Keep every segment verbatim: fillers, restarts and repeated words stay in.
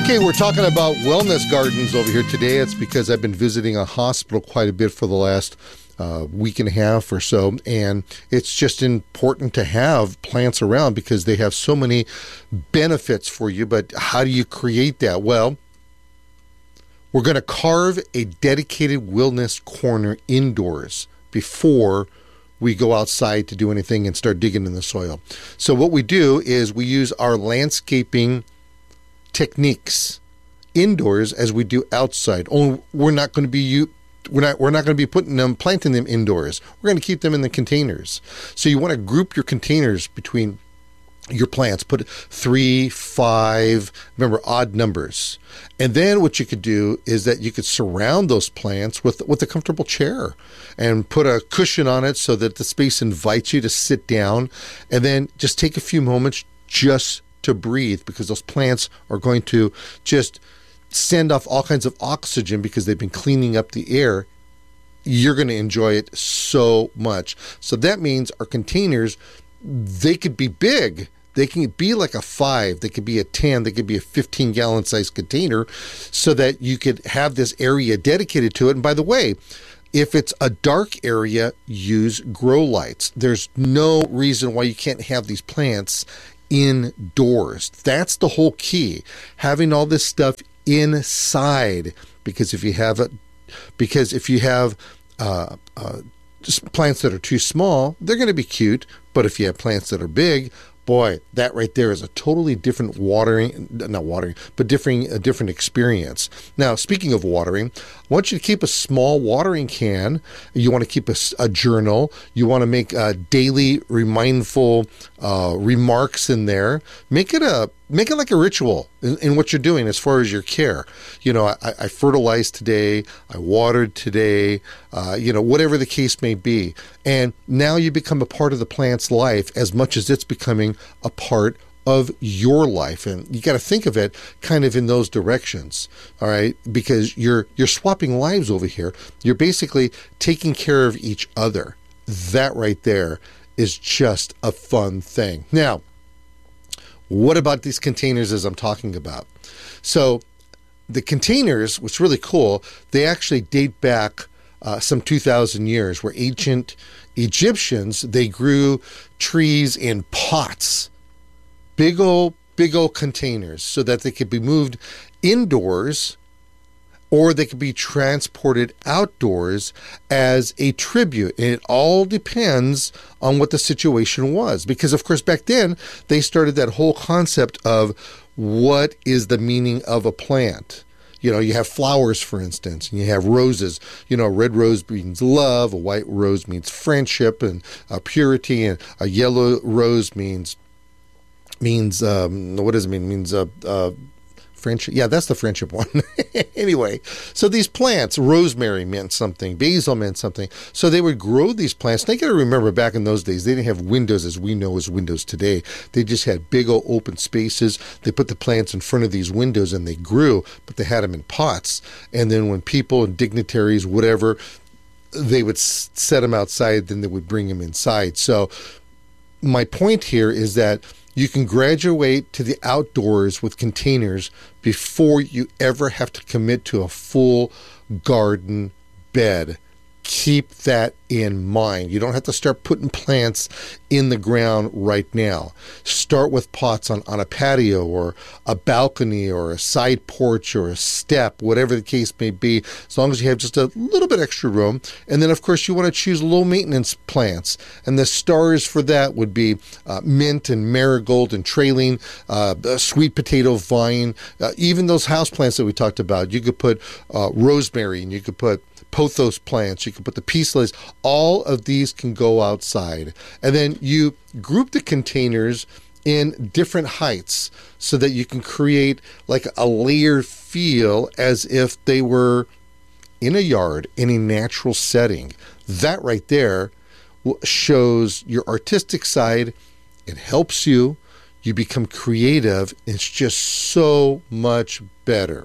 Okay, we're talking about wellness gardens over here today. It's because I've been visiting a hospital quite a bit for the last uh, week and a half or so, and it's just important to have plants around because they have so many benefits for you. But how do you create that? Well, we're going to carve a dedicated wellness corner indoors before we go outside to do anything and start digging in the soil. So what we do is we use our landscaping techniques indoors as we do outside. Only we're not going to be we're not we're not going to be putting them planting them indoors. We're going to keep them in the containers. So you want to group your containers between your plants. Put three, five, remember odd numbers. And then what you could do is that you could surround those plants with with a comfortable chair and put a cushion on it so that the space invites you to sit down, and then just take a few moments just to breathe, because those plants are going to just send off all kinds of oxygen because they've been cleaning up the air. You're going to enjoy it so much. So that means our containers, they could be big. They can be like a five, they could be a ten, they could be a fifteen gallon size container, so that you could have this area dedicated to it. And by the way, if it's a dark area, use grow lights. There's no reason why you can't have these plants indoors. That's the whole key. Having all this stuff inside, because if you have it, because if you have uh, uh, just plants that are too small, they're going to be cute. But if you have plants that are big, boy, that right there is a totally different watering, not watering, but different, a different experience. Now, speaking of watering, I want you to keep a small watering can. You want to keep a, a journal. You want to make uh, daily remindful uh, remarks in there. Make it a Make it like a ritual in, in what you're doing as far as your care. You know, I, I fertilized today, I watered today, uh, you know, whatever the case may be. And now you become a part of the plant's life as much as it's becoming a part of your life. And you got to think of it kind of in those directions, all right? Because you're you're swapping lives over here. You're basically taking care of each other. That right there is just a fun thing. Now, what about these containers as I'm talking about? So the containers, what's really cool, they actually date back uh, some two thousand years, where ancient Egyptians, they grew trees in pots, big old, big old containers, so that they could be moved indoors or they could be transported outdoors as a tribute. And it all depends on what the situation was. Because, of course, back then, they started that whole concept of what is the meaning of a plant. You know, you have flowers, for instance, and you have roses. You know, a red rose means love, a white rose means friendship and uh, purity, and a yellow rose means, means um, what does it mean? It means... Uh, uh, Friendship. Yeah, that's the friendship one. Anyway, so these plants, rosemary meant something, basil meant something. So they would grow these plants. They got to remember, back in those days, they didn't have windows as we know as windows today. They just had big old open spaces. They put the plants in front of these windows and they grew, but they had them in pots. And then when people and dignitaries, whatever, they would set them outside, then they would bring them inside. So my point here is that you can graduate to the outdoors with containers before you ever have to commit to a full garden bed. Keep that in mind. You don't have to start putting plants in the ground right now. Start with pots on, on a patio or a balcony or a side porch or a step, whatever the case may be, as long as you have just a little bit extra room. And then, of course, you want to choose low-maintenance plants. And the stars for that would be uh, mint and marigold and trailing, uh, sweet potato vine, uh, even those house plants that we talked about. You could put uh, rosemary, and you could put pothos plants, you can put the peace lilies. All of these can go outside. And then you group the containers in different heights so that you can create like a layered feel as if they were in a yard, in a natural setting. That right there shows your artistic side. It helps you. You become creative. It's just so much better.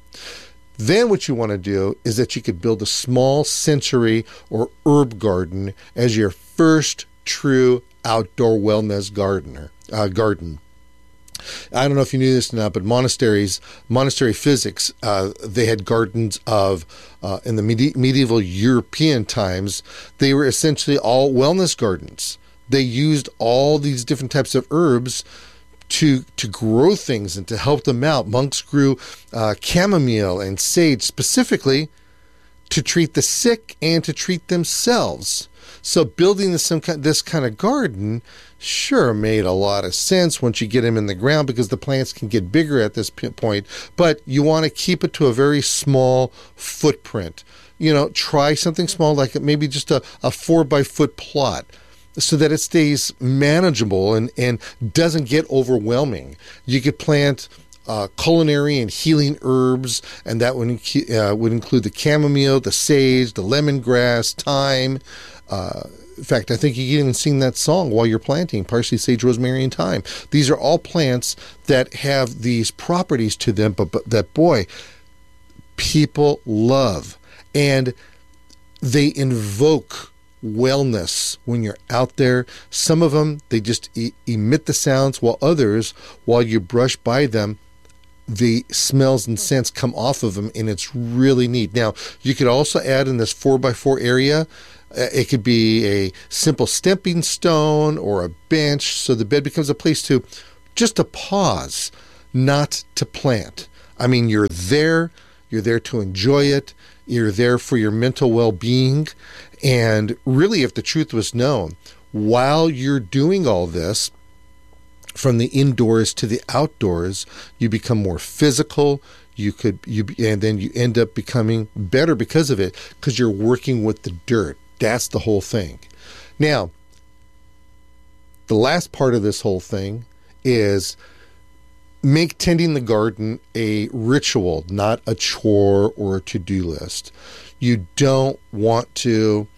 Then what you want to do is that you could build a small sensory or herb garden as your first true outdoor wellness gardener uh, garden. I don't know if you knew this or not, but monasteries, monastery physics, uh, they had gardens of, uh, in the medi- medieval European times, they were essentially all wellness gardens. They used all these different types of herbs to to grow things and to help them out. Monks grew uh, chamomile and sage specifically to treat the sick and to treat themselves. So building this, some kind, this kind of garden sure made a lot of sense once you get them in the ground, because the plants can get bigger at this point, but you want to keep it to a very small footprint. You know, try something small, like maybe just a, a four by foot plot, so that it stays manageable and, and doesn't get overwhelming. You could plant uh, culinary and healing herbs, and that would, uh, would include the chamomile, the sage, the lemongrass, thyme. Uh, in fact, I think you can even sing that song while you're planting, parsley, sage, rosemary, and thyme. These are all plants that have these properties to them, but, but that, boy, people love. And they invoke wellness when you're out there. Some of them, they just e- emit the sounds, while others, while you brush by them, the smells and scents come off of them, and it's really neat. Now, you could also add in this four by four area, uh, it could be a simple stepping stone or a bench, so the bed becomes a place to just to pause, not to plant. I mean, you're there, you're there to enjoy it, you're there for your mental well-being. And really, if the truth was known, while you're doing all this, from the indoors to the outdoors, you become more physical. You could, you, and then you end up becoming better because of it, because you're working with the dirt. That's the whole thing. Now, the last part of this whole thing is make tending the garden a ritual, not a chore or a to-do list. You don't want to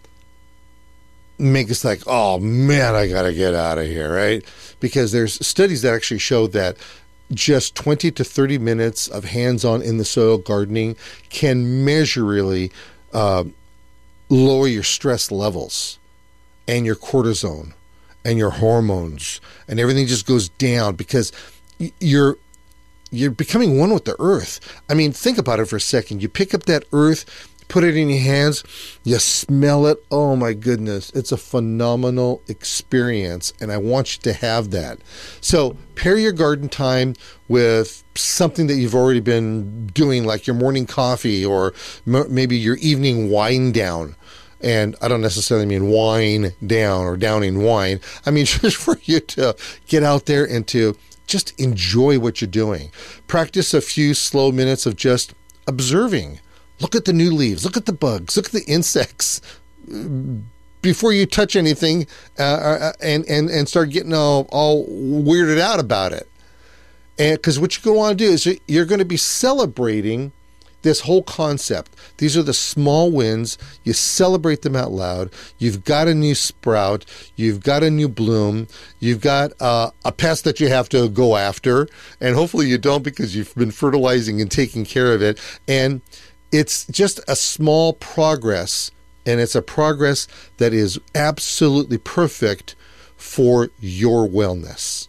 make us like, oh man, I got to get out of here, right? Because there's studies that actually show that just twenty to thirty minutes of hands-on in the soil gardening can measurably uh, lower your stress levels and your cortisone and your hormones, and everything just goes down because you're you're becoming one with the earth. I mean, think about it for a second. You pick up that earth, put it in your hands, you smell it. Oh my goodness, it's a phenomenal experience, and I want you to have that. So pair your garden time with something that you've already been doing, like your morning coffee or m- maybe your evening wind down. And I don't necessarily mean wine down or downing wine. I mean just for you to get out there and to just enjoy what you're doing. Practice a few slow minutes of just observing. Look at the new leaves. Look at the bugs. Look at the insects before you touch anything uh, and, and, and start getting all, all weirded out about it. And because what you're going to want to do is you're going to be celebrating this whole concept. These are the small wins. You celebrate them out loud. You've got a new sprout. You've got a new bloom. You've got uh, a pest that you have to go after. And hopefully you don't, because you've been fertilizing and taking care of it. And it's just a small progress, and it's a progress that is absolutely perfect for your wellness.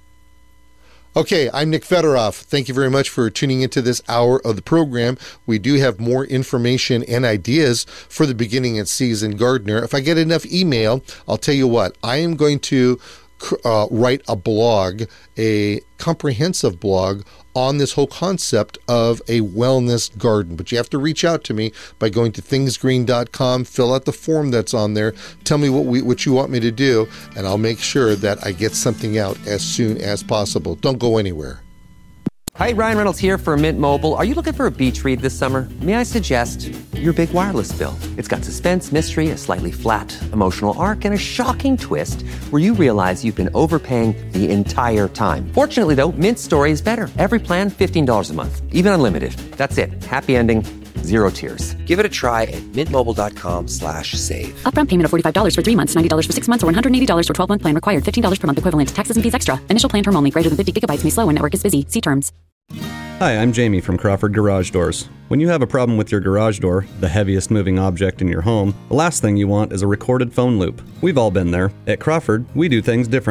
Okay, I'm Nick Fedoroff. Thank you very much for tuning into this hour of the program. We do have more information and ideas for the beginning and season gardener. If I get enough email, I'll tell you what, I am going to uh, write a blog, a comprehensive blog on this whole concept of a wellness garden. But you have to reach out to me by going to things green dot com, fill out the form that's on there, tell me what we what you want me to do, and I'll make sure that I get something out as soon as possible. Don't go anywhere. Hi, Ryan Reynolds here for Mint Mobile. Are you looking for a beach read this summer? May I suggest your big wireless bill? It's got suspense, mystery, a slightly flat, emotional arc, and a shocking twist where you realize you've been overpaying the entire time. Fortunately, though, Mint's story is better. Every plan, fifteen dollars a month, even unlimited. That's it. Happy ending, zero tears. Give it a try at mintmobile.com slash save. Upfront payment of forty-five dollars for three months, ninety dollars for six months, or one hundred eighty dollars for twelve-month plan required. fifteen dollars per month equivalent. Taxes and fees extra. Initial plan term only. Greater than fifty gigabytes may slow when network is busy. See terms. Hi, I'm Jamie from Crawford Garage Doors. When you have a problem with your garage door, the heaviest moving object in your home, the last thing you want is a recorded phone loop. We've all been there. At Crawford, we do things differently.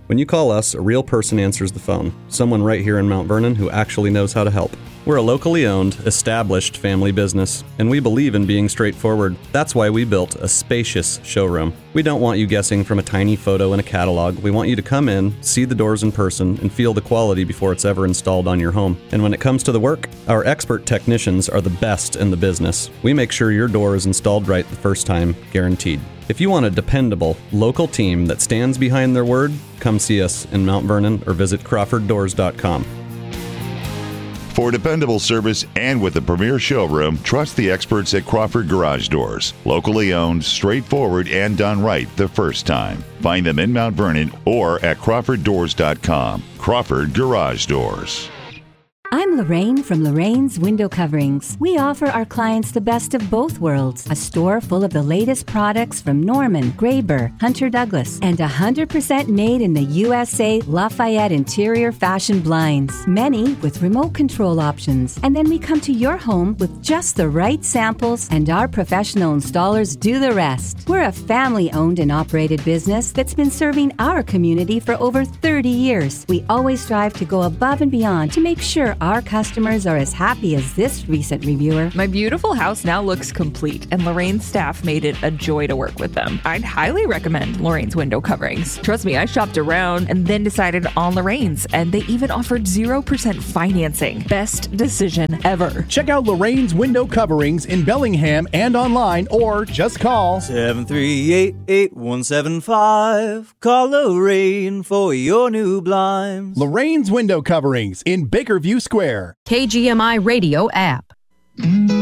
When you call us, a real person answers the phone. Someone right here in Mount Vernon who actually knows how to help. We're a locally owned, established family business, and we believe in being straightforward. That's why we built a spacious showroom. We don't want you guessing from a tiny photo in a catalog. We want you to come in, see the doors in person, and feel the quality before it's ever installed on your home. And when it comes to the work, our expert technicians are the best in the business. We make sure your door is installed right the first time, guaranteed. If you want a dependable, local team that stands behind their word, come see us in Mount Vernon or visit crawford doors dot com. For dependable service and with a premier showroom, trust the experts at Crawford Garage Doors. Locally owned, straightforward, and done right the first time. Find them in Mount Vernon or at crawford doors dot com. Crawford Garage Doors. I'm Lorraine from Lorraine's Window Coverings. We offer our clients the best of both worlds. A store full of the latest products from Norman, Graber, Hunter Douglas, and one hundred percent made in the U S A Lafayette interior fashion blinds. Many with remote control options. And then we come to your home with just the right samples, and our professional installers do the rest. We're a family-owned and operated business that's been serving our community for over thirty years. We always strive to go above and beyond to make sure our customers are as happy as this recent reviewer. My beautiful house now looks complete, and Lorraine's staff made it a joy to work with them. I'd highly recommend Lorraine's Window Coverings. Trust me, I shopped around and then decided on Lorraine's, and they even offered zero percent financing. Best decision ever. Check out Lorraine's Window Coverings in Bellingham and online, or just call seven three eight, eight one seven five. Call Lorraine for your new blinds. Lorraine's Window Coverings in Bakerview Square. K G M I Radio app.